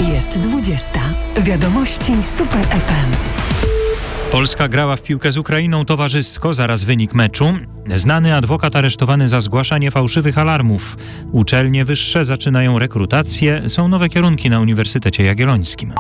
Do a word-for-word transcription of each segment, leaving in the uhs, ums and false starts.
Jest dwudziesta. Wiadomości Super F M. Polska grała w piłkę z Ukrainą towarzysko, zaraz wynik meczu. Znany adwokat aresztowany za zgłaszanie fałszywych alarmów. Uczelnie wyższe zaczynają rekrutację. Są nowe kierunki na Uniwersytecie Jagiellońskim.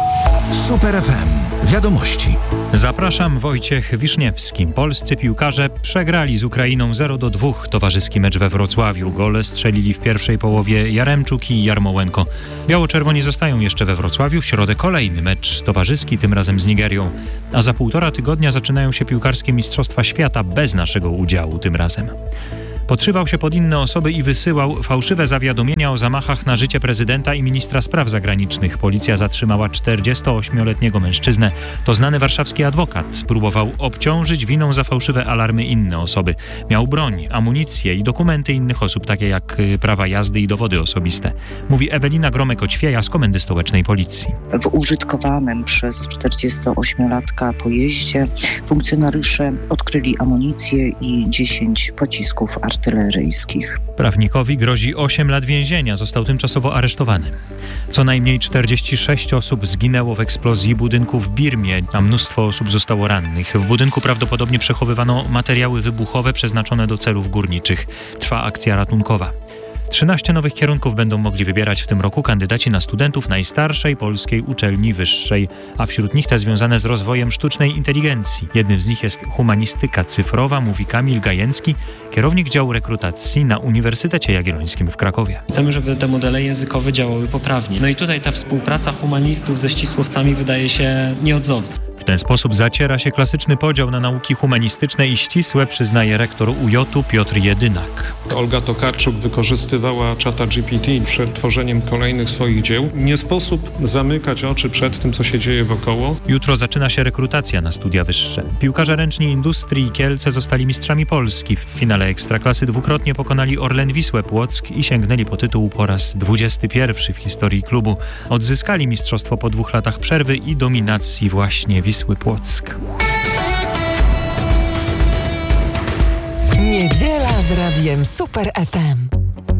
Super F M. Wiadomości. Zapraszam, Wojciech Wiszniewski. Polscy piłkarze przegrali z Ukrainą zero do dwóch towarzyski mecz we Wrocławiu. Gole strzelili w pierwszej połowie Jaremczuk i Jarmołenko. Biało-czerwoni zostają jeszcze we Wrocławiu. W środę kolejny mecz towarzyski, tym razem z Nigerią. A za półtora tygodnia zaczynają się piłkarskie Mistrzostwa Świata bez naszego udziału tym razem. Podszywał się pod inne osoby i wysyłał fałszywe zawiadomienia o zamachach na życie prezydenta i ministra spraw zagranicznych. Policja zatrzymała czterdziestoośmioletniego mężczyznę. To znany warszawski adwokat. Próbował obciążyć winą za fałszywe alarmy inne osoby. Miał broń, amunicję i dokumenty innych osób, takie jak prawa jazdy i dowody osobiste. Mówi Ewelina Gromek-Oćwieja z Komendy Stołecznej Policji. W użytkowanym przez czterdziestoośmiolatka pojeździe funkcjonariusze odkryli amunicję i dziesięć pocisków artyleryjskich. artyleryjskich. Prawnikowi grozi osiem lat więzienia. Został tymczasowo aresztowany. Co najmniej czterdzieści sześć osób zginęło w eksplozji budynku w Birmie, a mnóstwo osób zostało rannych. W budynku prawdopodobnie przechowywano materiały wybuchowe przeznaczone do celów górniczych. Trwa akcja ratunkowa. trzynaście nowych kierunków będą mogli wybierać w tym roku kandydaci na studentów najstarszej polskiej uczelni wyższej, a wśród nich te związane z rozwojem sztucznej inteligencji. Jednym z nich jest humanistyka cyfrowa, mówi Kamil Gajęcki, kierownik działu rekrutacji na Uniwersytecie Jagiellońskim w Krakowie. Chcemy, żeby te modele językowe działały poprawnie. No i tutaj ta współpraca humanistów ze ścisłowcami wydaje się nieodzowna. W ten sposób zaciera się klasyczny podział na nauki humanistyczne i ścisłe, przyznaje rektor U J-u Piotr Jedynak. Olga Tokarczuk wykorzystywała czata G P T przed tworzeniem kolejnych swoich dzieł. Nie sposób zamykać oczy przed tym, co się dzieje wokoło. Jutro zaczyna się rekrutacja na studia wyższe. Piłkarze ręczni Industrii i Kielce zostali mistrzami Polski. W finale Ekstraklasy dwukrotnie pokonali Orlen Wisłę Płock i sięgnęli po tytuł po raz dwudziesty pierwszy w historii klubu. Odzyskali mistrzostwo po dwóch latach przerwy i dominacji właśnie Wisły Płock. Niedziela z radiem Super F M.